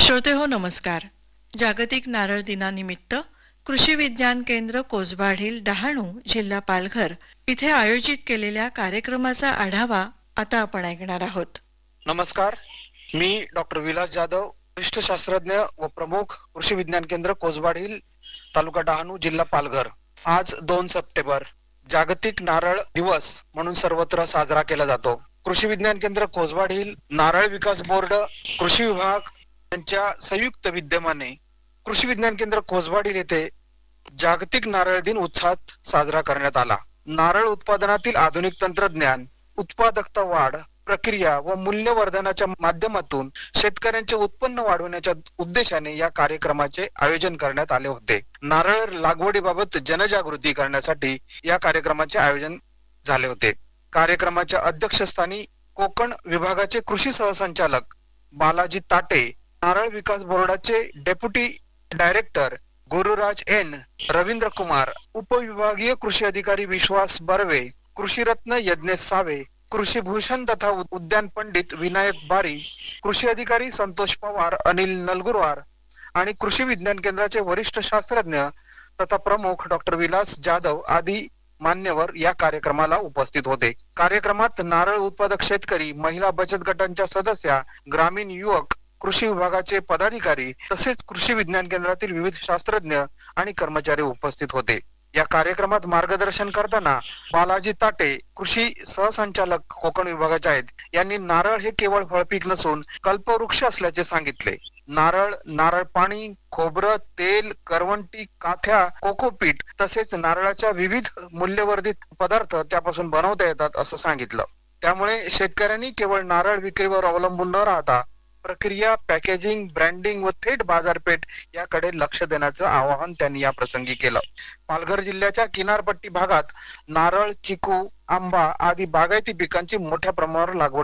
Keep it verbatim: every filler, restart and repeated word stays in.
श्रोतेहो नमस्कार. जागतिक नारळ दिनानिमित्त कृषी विज्ञान केंद्र कोसबाड हिल डहाणू जिल्हा पालघर इथे आयोजित केलेल्या कार्यक्रमाचा आढावा आता आपण ऐकणार आहोत. नमस्कार, मी डॉक्टर विलास जाधव, वरिष्ठ शास्त्रज्ञ व प्रमुख कृषी विज्ञान केंद्र कोसबाड हिल, तालुका डहाणू, जिल्हा पालघर. आज दोन सप्टेंबर जागतिक नारळ दिवस म्हणून सर्वत्र साजरा केला जातो. कृषी विज्ञान केंद्र कोसबाड हिल, नारळ विकास बोर्ड, कृषी विभाग यांच्या संयुक्त विद्यमाने कृषी विज्ञान केंद्र कोसबाड हिल येथे जागतिक नारळ दिन उत्साहात साजरा करण्यात आला. नारळ उत्पादनातील आधुनिक तंत्रज्ञान, उत्पादकता वाढ, प्रक्रिया व मूल्यवर्धनाच्या माध्यमातून शेतकऱ्यांचे उत्पन्न वाढवण्याच्या उद्देशाने या कार्यक्रमाचे आयोजन करण्यात आले होते. नारळ लागवडीबाबत जनजागृती करण्यासाठी या कार्यक्रमाचे आयोजन झाले होते. कार्यक्रमाच्या अध्यक्षस्थानी कोकण विभागाचे कृषी सहसंचालक बालाजी ताटे, नारळ विकास बोर्डाचे deputy director Gururaj N, Ravindra Kumar, उपविभागीय कृषी अधिकारी विश्वास बर्वे, कृषी रत्न यज्ञेश सावे, कृषी भूषण तथा उद्यान पंडित विनायक बारी, कृषी अधिकारी संतोष पवार, अनिल नलगुरवार आणि कृषी विज्ञान केंद्राचे वरिष्ठ शास्त्रज्ञ तथा प्रमुख डॉक्टर विलास जाधव आदी मान्यवर या कार्यक्रमाला उपस्थित होते. कार्यक्रमात नारळ उत्पादक शेतकरी, महिला बचत गटांच्या सदस्या, ग्रामीण युवक, कृषी विभागाचे पदाधिकारी तसेच कृषी विज्ञान केंद्रातील विविध शास्त्रज्ञ आणि कर्मचारी उपस्थित होते. या कार्यक्रमात मार्गदर्शन करताना बालाजी ताटे, कृषी सहसंचालक कोकण विभागाचे आहेत, यांनी नारळ हे केवळ फळपीक नसून कल्पवृक्ष असल्याचे सांगितले. नारळ, नारळ पाणी, खोबरं, तेल, करवंटी, काथ्या, कोकोपीट तसेच नारळाच्या विविध मूल्यवर्धित पदार्थ त्यापासून बनवता येतात असं सांगितलं. त्यामुळे शेतकऱ्यांनी केवळ नारळ विक्रीवर अवलंबून न राहता प्रक्रिया, पॅकेजिंग, ब्रँडिंग व थेट बाजारपेठ याकडे लक्ष देण्याचं आवाहन त्यांनी या प्रसंगी केलं. पालघर जिल्ह्याच्या किनारपट्टी भागात नारळ, चिकू, आंबा आदी बागायती पिकांची मोठ्या प्रमाणावर लागवड